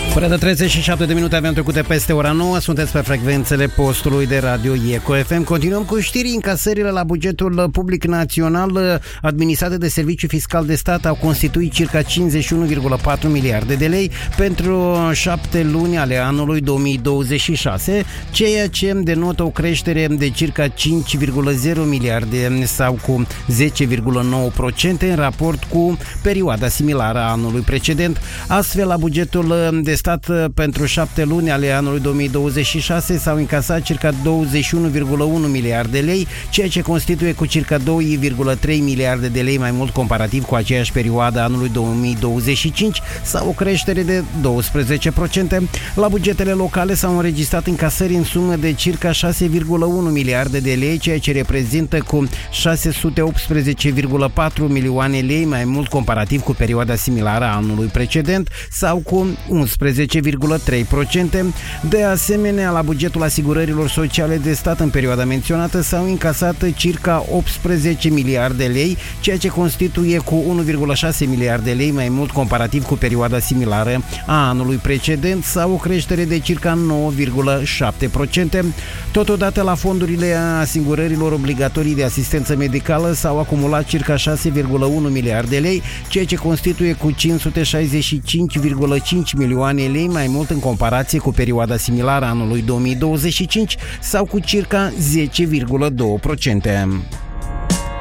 Până de 37 de minute avem trecute peste ora 9. Sunteți pe frecvențele postului de radio Eco FM. Continuăm cu știri. Încasările la bugetul public național administrate de Serviciul Fiscal de Stat au constituit circa 51,4 miliarde de lei pentru 7 luni ale anului 2026, ceea ce denotă o creștere de circa 5,0 miliarde sau cu 10,9% în raport cu perioada similară a anului precedent. Astfel, la bugetul de stat pentru 7 luni ale anului 2026 s-au încasat circa 21,1 miliarde de lei, ceea ce constituie cu circa 2,3 miliarde de lei mai mult comparativ cu aceeași perioadă a anului 2025 sau o creștere de 12%. La bugetele locale s-au înregistrat încasări în sumă de circa 6,1 miliarde de lei, ceea ce reprezintă cu 618,4 milioane lei mai mult comparativ cu perioada similară a anului precedent sau cu 11,3%. De asemenea, la bugetul asigurărilor sociale de stat în perioada menționată s-au încasat circa 18 miliarde de lei, ceea ce constituie cu 1,6 miliarde de lei mai mult comparativ cu perioada similară a anului precedent sau o creștere de circa 9,7%. Totodată, la fondurile asigurărilor obligatorii de asistență medicală s-au acumulat circa 6,1 miliarde de lei, ceea ce constituie cu 565,5 milioane lei mai mult în comparație cu perioada similară a anului 2025 sau cu circa 10,2%.